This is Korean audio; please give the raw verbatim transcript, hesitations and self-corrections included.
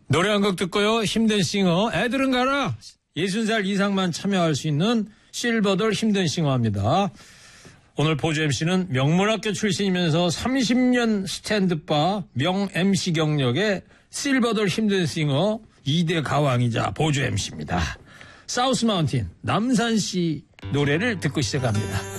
노래 한 곡 듣고요. 힘든 싱어 애들은 가라. 예순 살 이상만 참여할 수 있는 실버돌 힘든 싱어입니다. 오늘 보조 엠씨는 명문학교 출신이면서 삼십 년 스탠드바 명 엠씨 경력의 실버돌 힘든 싱어 이 대 가왕이자 보조 엠씨입니다. 사우스 마운틴 남산시 노래를 듣고 시작합니다.